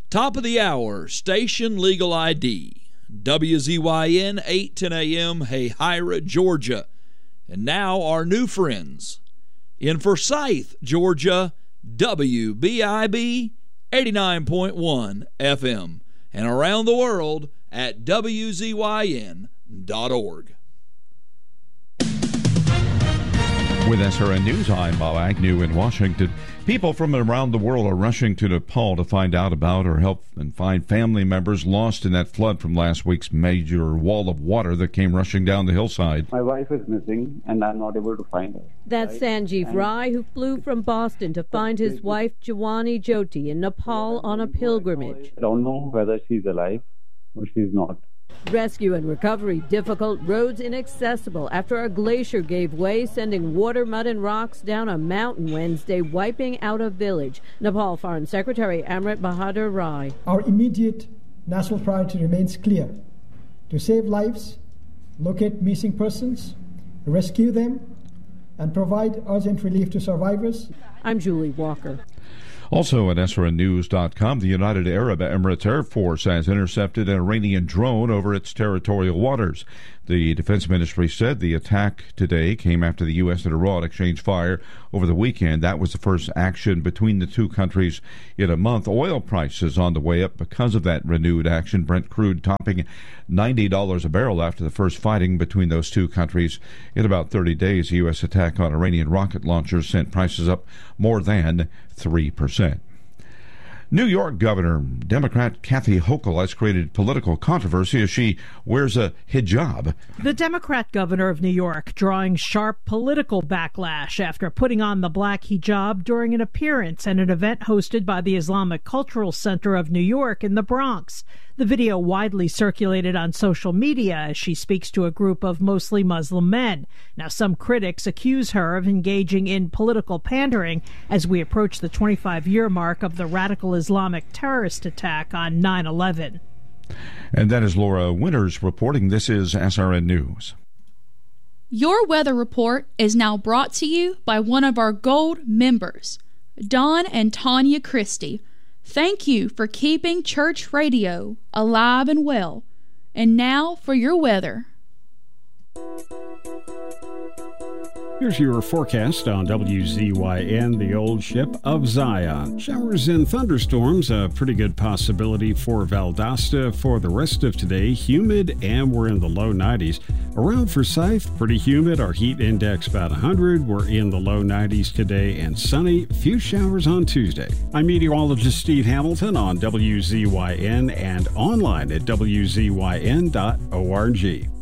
Top of the hour, station legal ID. WZYN 810 AM, Hayhira, Georgia. And now our new friends. In Forsyth, Georgia, WBIB 89.1 FM. And around the world at WZYN.org. With SRN News, I'm Bob Agnew in Washington. People from around the world are rushing to Nepal to find out about or help and find family members lost in that flood from last week's major wall of water that came rushing down the hillside. My wife is missing and I'm not able to find her. That's Sanjeev Rai, who flew from Boston to find his wife Jawani Jyoti in Nepal on a pilgrimage. I don't know whether she's alive or she's not. Rescue and recovery difficult, roads inaccessible after a glacier gave way, sending water, mud, and rocks down a mountain Wednesday, wiping out a village. Nepal Foreign Secretary Amrit Bahadur Rai. Our immediate national priority remains clear: to save lives, locate missing persons, rescue them, and provide urgent relief to survivors. I'm Julie Walker. Also at SRNnews.com, the United Arab Emirates Air Force has intercepted an Iranian drone over its territorial waters. The Defense Ministry said the attack today came after the U.S. and Iran exchanged fire over the weekend. That was the first action between the two countries in a month. Oil prices on the way up because of that renewed action. Brent crude topping $90 a barrel after the first fighting between those two countries. In about 30 days, the U.S. attack on Iranian rocket launchers sent prices up more than 3%. New York Governor Democrat Kathy Hochul has created political controversy as she wears a hijab. The Democrat governor of New York drawing sharp political backlash after putting on the black hijab during an appearance at an event hosted by the Islamic Cultural Center of New York in the Bronx. The video widely circulated on social media as she speaks to a group of mostly Muslim men. Now, some critics accuse her of engaging in political pandering as we approach the 25-year mark of the radical Islamic terrorist attack on 9/11. And that is Laura Winters reporting. This is SRN News. Your weather report is now brought to you by one of our Gold members, Don and Tanya Christie. Thank you for keeping church radio alive and well. And now for your weather. Here's your forecast on WZYN, the old ship of Zion. Showers and thunderstorms, a pretty good possibility for Valdosta for the rest of today. Humid, and we're in the low 90s. Around Forsyth, pretty humid. Our heat index about 100. We're in the low 90s today, and sunny. Few showers on Tuesday. I'm meteorologist Steve Hamilton on WZYN and online at WZYN.org.